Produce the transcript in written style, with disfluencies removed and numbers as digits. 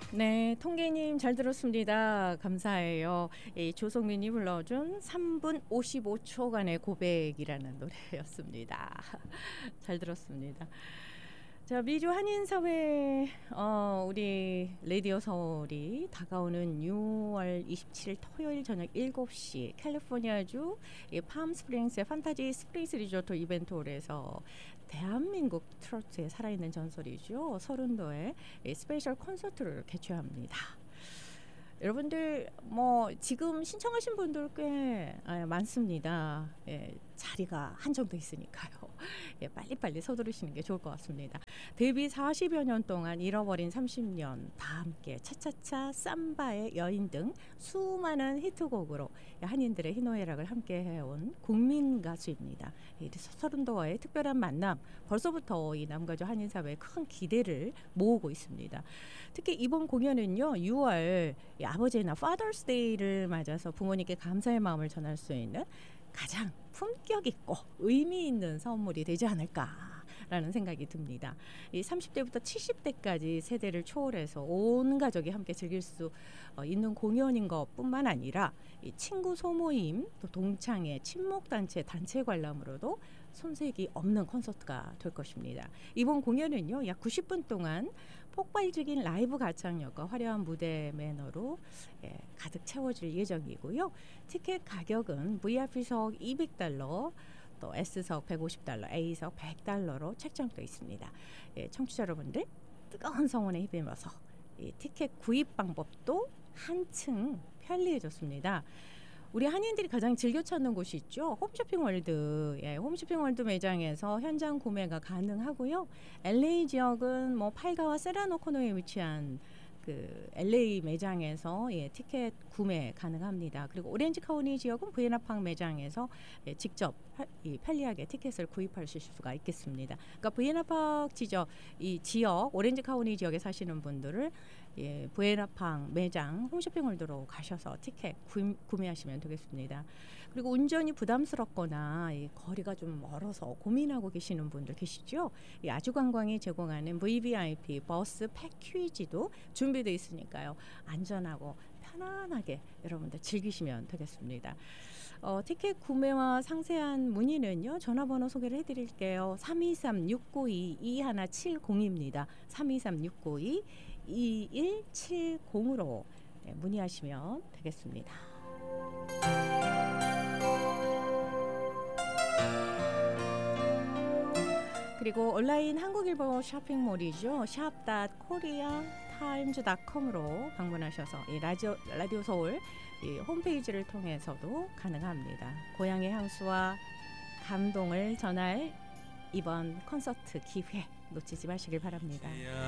네, 통계님 잘 들었습니다. 감사해요. 이 조성민이 불러준 3분 55초간의 고백이라는 노래였습니다. 잘 들었습니다. 자, 미주 한인사회 우리 라디오 서울이 다가오는 6월 27일 토요일 저녁 7시 캘리포니아주 팜스프링스의 판타지 스프링스 리조트 이벤트홀에서 대한민국 트로트의 살아있는 전설이죠. 서른도의 스페셜 콘서트를 개최합니다. 여러분들 뭐 지금 신청하신 분들 꽤 많습니다. 자리가 한정돼 있으니까요. 빨리빨리 서두르시는 게 좋을 것 같습니다. 데뷔 40여 년 동안 잃어버린 30년 다 함께 차차차 삼바의 여인 등 수많은 히트곡으로 한인들의 희노애락을 함께 해온 국민 가수입니다. 서른도와의 특별한 만남 벌써부터 이 남가주 한인사회에 큰 기대를 모으고 있습니다. 특히 이번 공연은요 6월 아버지의 날 Father's Day를 맞아서 부모님께 감사의 마음을 전할 수 있는 가장 품격 있고 의미 있는 선물이 되지 않을까라는 생각이 듭니다. 이 30대부터 70대까지 세대를 초월해서 온 가족이 함께 즐길 수 있는 공연인 것뿐만 아니라 이 친구 소모임, 또 동창회, 친목단체, 단체 관람으로도 손색이 없는 콘서트가 될 것입니다. 이번 공연은요 약 90분 동안 폭발적인 라이브 가창력과 화려한 무대 매너로 가득 채워질 예정이고요. 티켓 가격은 VIP석 200달러, 또 S석 150달러, A석 100달러로 책정되어 있습니다. 청취자 여러분들 뜨거운 성원에 힘입어서 이 티켓 구입 방법도 한층 편리해졌습니다. 우리 한인들이 가장 즐겨 찾는 곳이 있죠. 홈쇼핑월드. 홈쇼핑월드 매장에서 현장 구매가 가능하고요. LA 지역은 뭐 팔가와 세라노 코너에 위치한 그 LA 매장에서 티켓 구매 가능합니다. 그리고 오렌지 카운티 지역은 부에나팍 매장에서 직접 편리하게 티켓을 구입하실 수가 있겠습니다. 그러니까 부에나팍 이 지역 오렌지 카운티 지역에 사시는 분들을 부에나팍 매장 홈쇼핑월드로 가셔서 티켓 구매하시면 되겠습니다. 그리고 운전이 부담스럽거나 거리가 좀 멀어서 고민하고 계시는 분들 계시죠? 아주관광이 제공하는 VVIP 버스 패키지도 준비되어 있으니까요. 안전하고 편안하게 여러분들 즐기시면 되겠습니다. 티켓 구매와 상세한 문의는요. 전화번호 소개를 해드릴게요. 323-692-2170입니다. 323-692-2170으로 문의하시면 되겠습니다. 그리고 온라인 한국일보 쇼핑몰이죠. shop.koreatimes.com으로 방문하셔서 이 라디오 서울 이 홈페이지를 통해서도 가능합니다. 고향의 향수와 감동을 전할 이번 콘서트 기회 놓치지 마시길 바랍니다.